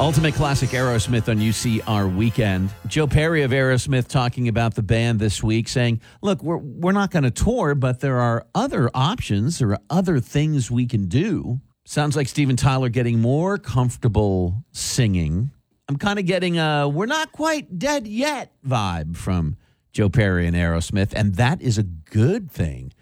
Ultimate Classic Aerosmith on UCR Weekend. Joe Perry of Aerosmith talking about the band this week, saying, look, we're not going to tour, but there are other options. There are other things we can do. Sounds like Steven Tyler getting more comfortable singing. I'm kind of getting a we're not quite dead yet vibe from Joe Perry and Aerosmith, and that is a good thing.